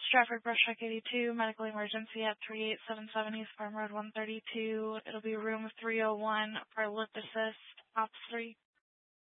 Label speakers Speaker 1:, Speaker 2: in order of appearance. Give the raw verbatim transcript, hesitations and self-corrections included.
Speaker 1: Stratford Brush Truck eighty-two, medical emergency at three eight seven seven East Farm Road one thirty-two. It'll be room three oh one for lip assist, ops three.